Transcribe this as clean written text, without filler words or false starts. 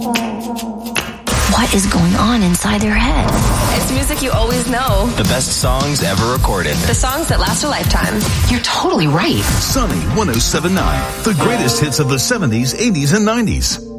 What is going on inside their head? It's music you always know. The best songs ever recorded. The songs that last a lifetime. You're totally right. Sunny 107.9. The greatest hits of the 70s, 80s, and 90s.